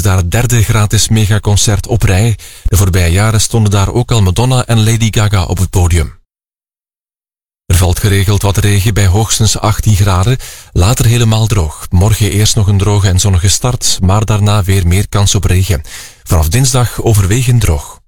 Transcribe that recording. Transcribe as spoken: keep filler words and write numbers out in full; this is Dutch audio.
daar het derde gratis megaconcert op rij. De voorbije jaren stonden daar ook al Madonna en Lady Gaga op het podium. Er valt geregeld wat regen bij hoogstens achttien graden, later helemaal droog. Morgen eerst nog een droge en zonnige start, maar daarna weer meer kans op regen. Vanaf dinsdag overwegend droog.